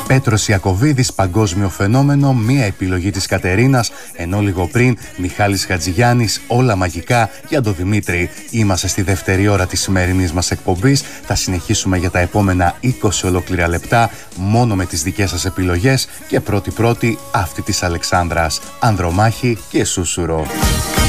Πέτρος Ιακωβίδης, παγκόσμιο φαινόμενο, μία επιλογή της Κατερίνας, ενώ λίγο πριν Μιχάλης Χατζηγιάννης, όλα μαγικά για τον Δημήτρη. Είμαστε στη δεύτερη ώρα της σημερινής μας εκπομπής. Θα συνεχίσουμε για τα επόμενα 20 ολόκληρα λεπτά μόνο με τις δικές σας επιλογές και πρώτη αυτή της Αλεξάνδρας, Ανδρομάχη και Σούσουρο.